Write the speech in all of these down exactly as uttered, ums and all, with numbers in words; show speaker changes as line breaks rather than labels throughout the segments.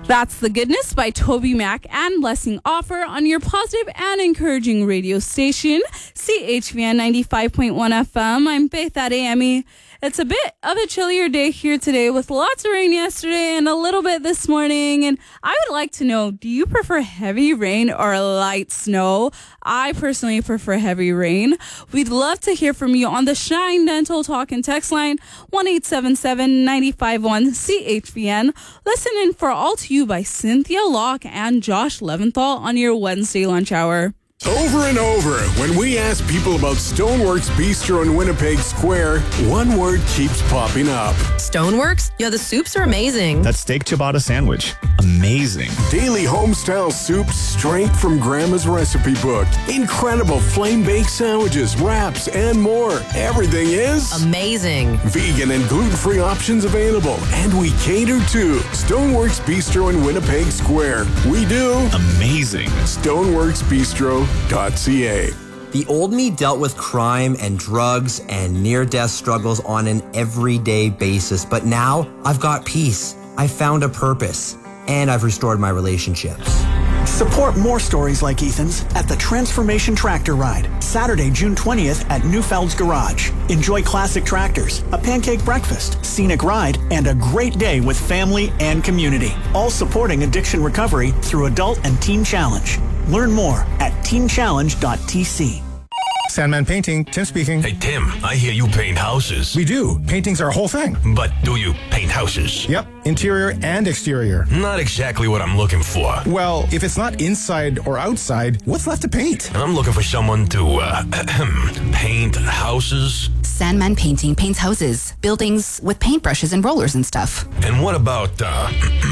That's The Goodness by Toby Mac and Blessing Offer on your positive and encouraging radio station, C H V N ninety-five point one F M. I'm Faith Adeyemi. It's a bit of a chillier day here today with lots of rain yesterday and a little bit this morning. And I would like to know, do you prefer heavy rain or light snow? I personally prefer heavy rain. We'd love to hear from you on the Shine Dental Talk and Text line, one eight seven seven, nine five one, C H V N. Listen in for All To You by Cynthia Locke and Josh Leventhal on your Wednesday lunch hour.
Over and over, when we ask people about Stoneworks Bistro in Winnipeg Square, one word keeps popping up.
Stoneworks? Yeah, the soups are amazing.
That steak ciabatta sandwich, amazing.
Daily home-style soups straight from Grandma's recipe book. Incredible flame-baked sandwiches, wraps, and more. Everything is
amazing.
Vegan and gluten-free options available, and we cater to Stoneworks Bistro in Winnipeg Square. We do
amazing.
Stoneworks Bistro. .ca.
The old me dealt with crime and drugs and near-death struggles on an everyday basis, but now I've got peace. I found a purpose, and I've restored my relationships.
Support more stories like Ethan's at the Transformation Tractor Ride, Saturday, June twentieth at Newfeld's Garage. Enjoy classic tractors, a pancake breakfast, scenic ride, and a great day with family and community. All supporting addiction recovery through Adult and Teen Challenge. Learn more at teen challenge dot t c.
Sandman Painting, Tim speaking.
Hey, Tim, I hear you paint houses.
We do. Painting's our whole thing.
But do you paint houses?
Yep, interior and exterior.
Not exactly what I'm looking for.
Well, if it's not inside or outside, what's left to paint?
I'm looking for someone to, uh, paint houses.
Sandman Painting paints houses, buildings with paintbrushes and rollers and stuff.
And what about, uh,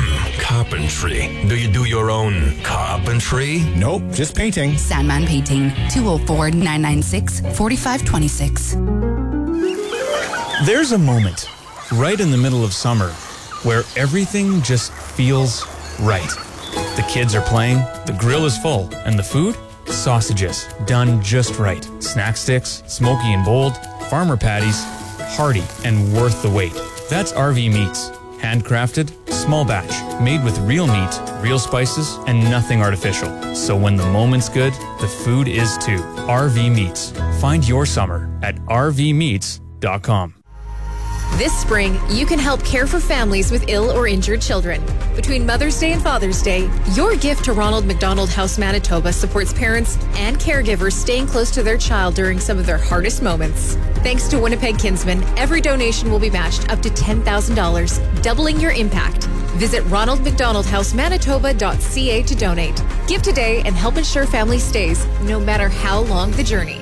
carpentry? Do you do your own carpentry?
Nope, just painting.
Sandman Painting, two oh four, nine nine six, four five two six.
There's a moment right in the middle of summer where everything just feels right. The kids are playing, the grill is full, and the food? Sausages, done just right. Snack sticks, smoky and bold, farmer patties, hearty and worth the wait. That's R V Meats. Handcrafted, small batch, made with real meat, real spices, and nothing artificial. So when the moment's good, the food is too. R V Meats. Find your summer at r v meats dot com.
This spring, you can help care for families with ill or injured children. Between Mother's Day and Father's Day, your gift to Ronald McDonald House Manitoba supports parents and caregivers staying close to their child during some of their hardest moments. Thanks to Winnipeg Kinsman, every donation will be matched up to ten thousand dollars, doubling your impact. Visit ronald mcdonald house manitoba dot c a to donate. Give today and help ensure family stays, no matter how long the journey.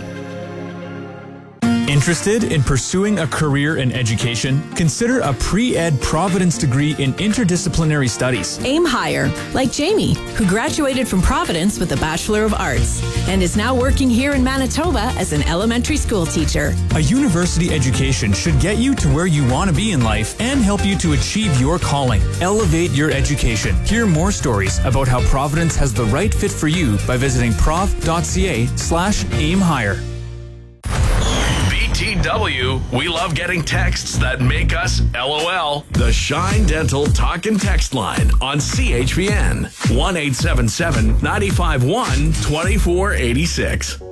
Interested in pursuing a career in education? Consider a pre-ed Providence degree in interdisciplinary studies.
Aim higher, like Jamie, who graduated from Providence with a Bachelor of Arts and is now working here in Manitoba as an elementary school teacher.
A university education should get you to where you want to be in life and help you to achieve your calling. Elevate your education. Hear more stories about how Providence has the right fit for you by visiting prov dot c a slash aim higher.
T W, we love getting texts that make us LOL. The Shine Dental Talk and Text line on C H V N. one eight seven seven, nine five one, two four eight six.